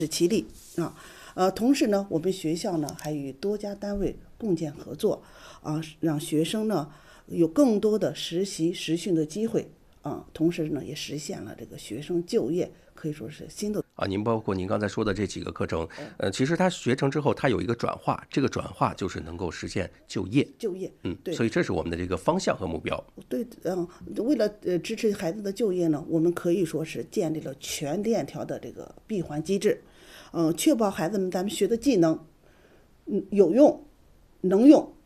其力啊。同时呢，我们学校呢还与多家单位共建合作啊，让学生呢有更多的实习实训的机会啊，同时呢也实现了这个学生就业，可以说是新的您包括您刚才说的这几个课程，其实它学成之后，它有一个转化，这个转化就是能够实现就业。 就业。对所以这是我们的这个方向和目标。 对，为了支持孩子的就业呢，我们可以说是建立了全链条的这个闭环机制，确保孩子们咱们学的技能，有用、能用，